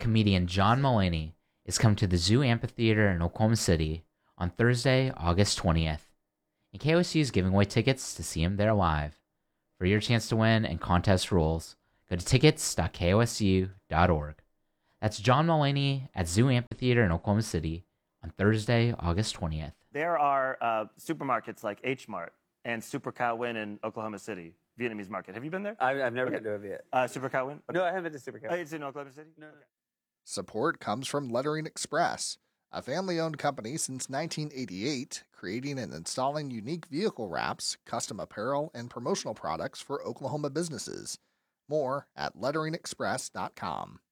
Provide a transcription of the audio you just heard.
comedian John Mulaney is coming to the Zoo Amphitheater in Oklahoma City on Thursday, August 20th. And KOSU is giving away tickets to see him there live. For your chance to win and contest rules, go to tickets.kosu.org. That's John Mulaney at Zoo Amphitheater in Oklahoma City on Thursday, August 20th. There are supermarkets like H Mart and Super Cow Win in Oklahoma City, Vietnamese market. Have you been there? I've never been to a Viet. Super Cow Win? No, I haven't been to Super Cow. Oh, it's in Oklahoma City? No. Okay. Support comes from Lettering Express, a family-owned company since 1988, creating and installing unique vehicle wraps, custom apparel, and promotional products for Oklahoma businesses. More at letteringexpress.com.